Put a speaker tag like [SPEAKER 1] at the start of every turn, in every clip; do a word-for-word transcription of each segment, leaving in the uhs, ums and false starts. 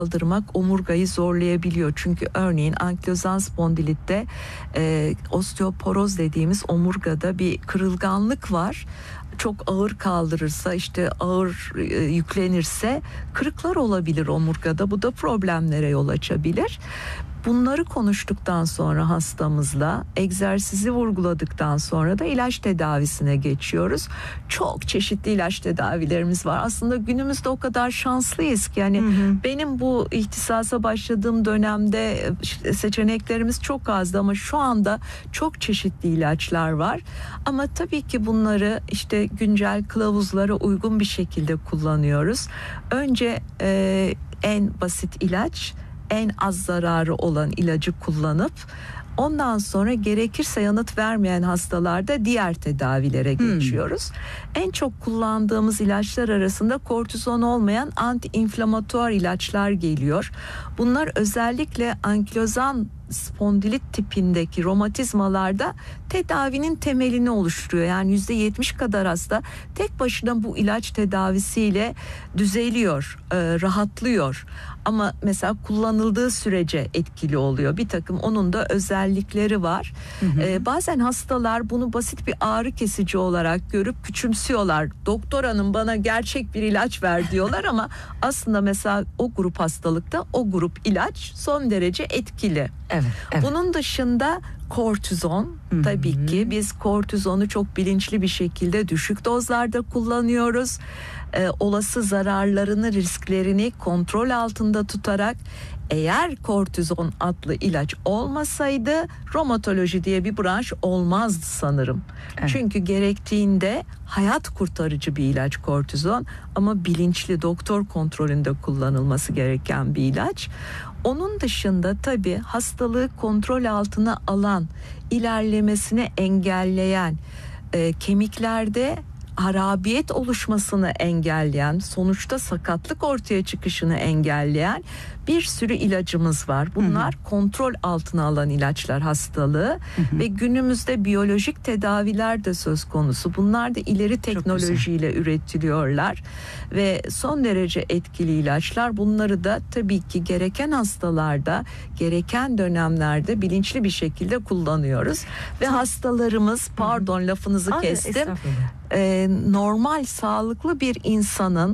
[SPEAKER 1] kaldırmak omurgayı zorlayabiliyor. Çünkü örneğin ankilozan spondilitte e, osteoporoz dediğimiz omurgada bir kırılganlık var. Çok ağır kaldırırsa, işte ağır e, yüklenirse kırıklar olabilir omurgada. Bu da problemlere yol açabilir. Bunları konuştuktan sonra hastamızla, egzersizi vurguladıktan sonra da ilaç tedavisine geçiyoruz. Çok çeşitli ilaç tedavilerimiz var. Aslında günümüzde o kadar şanslıyız ki yani hı hı. benim bu ihtisasa başladığım dönemde seçeneklerimiz çok azdı ama şu anda çok çeşitli ilaçlar var. Ama tabii ki bunları işte güncel kılavuzlara uygun bir şekilde kullanıyoruz. Önce e, en basit ilaç, en az zararı olan ilacı kullanıp ondan sonra gerekirse yanıt vermeyen hastalarda diğer tedavilere geçiyoruz. Hmm. En çok kullandığımız ilaçlar arasında kortizon olmayan anti-inflamatuar ilaçlar geliyor. Bunlar özellikle ankilozan spondilit tipindeki romatizmalarda tedavinin temelini oluşturuyor. Yani yüzde yetmiş kadar hasta tek başına bu ilaç tedavisiyle düzeliyor, rahatlıyor. Ama mesela kullanıldığı sürece etkili oluyor. Bir takım onun da özellikleri var. Hı hı. Ee, bazen hastalar bunu basit bir ağrı kesici olarak görüp küçümsüyorlar. Doktor hanım bana gerçek bir ilaç ver diyorlar ama aslında mesela o grup hastalıkta o grup ilaç son derece etkili.
[SPEAKER 2] Evet, evet.
[SPEAKER 1] Bunun dışında kortizon, hı-hı, tabii ki biz kortizonu çok bilinçli bir şekilde düşük dozlarda kullanıyoruz. Ee, olası zararlarını, risklerini kontrol altında tutarak, eğer kortizon adlı ilaç olmasaydı romatoloji diye bir branş olmazdı sanırım. Evet. Çünkü gerektiğinde hayat kurtarıcı bir ilaç kortizon ama bilinçli doktor kontrolünde kullanılması gereken bir ilaç. Onun dışında tabii hastalığı kontrol altına alan, ilerlemesini engelleyen, e, kemiklerde harabiyet oluşmasını engelleyen, sonuçta sakatlık ortaya çıkışını engelleyen bir sürü ilacımız var. Bunlar hı hı. kontrol altına alan ilaçlar hastalığı hı hı. ve günümüzde biyolojik tedaviler de söz konusu. Bunlar da ileri teknolojiyle üretiliyorlar ve son derece etkili ilaçlar. Bunları da tabii ki gereken hastalarda, gereken dönemlerde bilinçli bir şekilde kullanıyoruz ve hastalarımız, pardon hı hı. lafınızı Ay, kestim. Ee, normal sağlıklı bir insanın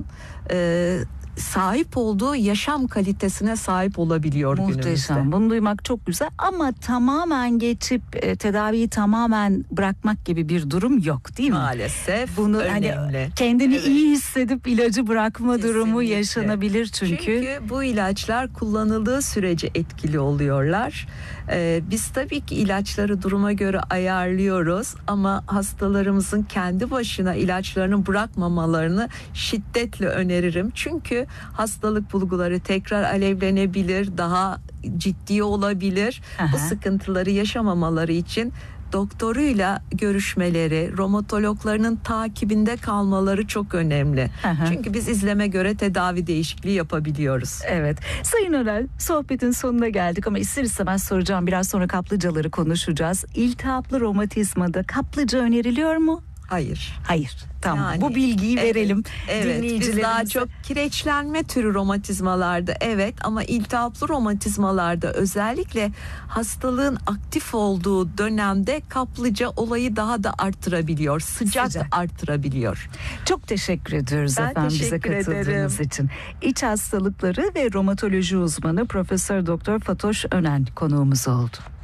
[SPEAKER 1] e, sahip olduğu yaşam kalitesine sahip olabiliyor
[SPEAKER 2] Muhteşem.
[SPEAKER 1] Günümüzde.
[SPEAKER 2] Bunu duymak çok güzel ama tamamen geçip e, tedaviyi tamamen bırakmak gibi bir durum yok değil mi?
[SPEAKER 1] Maalesef.
[SPEAKER 2] Bunu
[SPEAKER 1] önemli.
[SPEAKER 2] Hani kendini evet. iyi hissedip ilacı bırakma Kesinlikle. durumu yaşanabilir çünkü.
[SPEAKER 1] Çünkü bu ilaçlar kullanıldığı sürece etkili oluyorlar. Ee, biz tabii ki ilaçları duruma göre ayarlıyoruz ama hastalarımızın kendi başına ilaçlarını bırakmamalarını şiddetle öneririm. Çünkü hastalık bulguları tekrar alevlenebilir, daha ciddi olabilir. Aha. Bu sıkıntıları yaşamamaları için doktoruyla görüşmeleri, romatologlarının takibinde kalmaları çok önemli. Aha. Çünkü biz izleme göre tedavi değişikliği yapabiliyoruz.
[SPEAKER 2] Evet. Sayın Önel, sohbetin sonuna geldik ama ister istemez soracağım. Biraz sonra kaplıcaları konuşacağız. İltihaplı romatizmada kaplıca öneriliyor mu?
[SPEAKER 1] Hayır.
[SPEAKER 2] Hayır. Tamam.
[SPEAKER 1] Yani,
[SPEAKER 2] bu bilgiyi
[SPEAKER 1] evet,
[SPEAKER 2] verelim.
[SPEAKER 1] Evet. Biz daha çok kireçlenme türü romatizmalarda evet ama iltihaplı romatizmalarda özellikle hastalığın aktif olduğu dönemde kaplıca olayı daha da arttırabiliyor. Sıcak, Sıcak. arttırabiliyor.
[SPEAKER 2] Çok teşekkür ediyoruz
[SPEAKER 1] ben
[SPEAKER 2] efendim
[SPEAKER 1] teşekkür
[SPEAKER 2] bize katıldığınız
[SPEAKER 1] ederim.
[SPEAKER 2] için. İç hastalıkları ve romatoloji uzmanı Profesör Doktor Fatoş Önen konuğumuz oldu.